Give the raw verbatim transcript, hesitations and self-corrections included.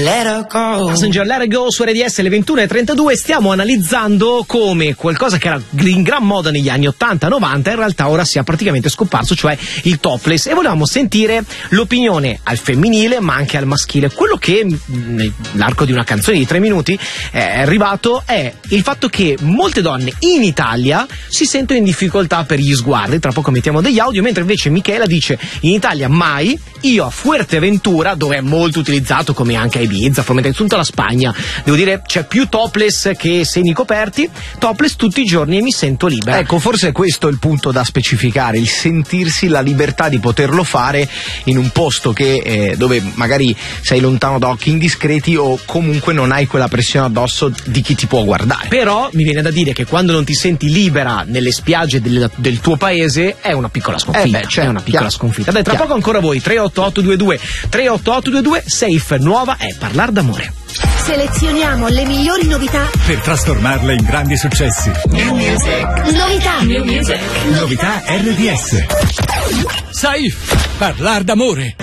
Let her go. Passenger Let It Go su R D S alle ventuno e trentadue. Stiamo analizzando come qualcosa che era in gran moda negli anni ottanta novanta in realtà ora sia praticamente scomparso, cioè il topless, e volevamo sentire l'opinione al femminile ma anche al maschile. Quello che nell'arco di una canzone di tre minuti è arrivato è il fatto che molte donne in Italia si sentono in difficoltà per gli sguardi. Tra poco mettiamo degli audio, mentre invece Michela dice in Italia mai. Io a Fuerteventura, dove è molto utilizzato, come anche a Ibiza, fondamentalmente tutta la Spagna, devo dire c'è più topless che seni coperti, topless tutti i giorni e mi sento libera. Ecco, forse è questo il punto da specificare, il sentirsi la libertà di poterlo fare in un posto che eh, dove magari sei lontano da occhi indiscreti o comunque non hai quella pressione addosso di chi ti può guardare. Però mi viene da dire che quando non ti senti libera nelle spiagge del, del tuo paese è una piccola sconfitta. Eh beh, cioè, è una piccola chiaro. sconfitta. Dai, tra Chiaro. poco ancora voi. tre otto otto due due tre otto otto due due. Safe nuova è Parlar d'amore. Selezioniamo le migliori novità per trasformarle in grandi successi. New Music. Novità. New Music. Novità R D S. Saif, Parlar d'amore.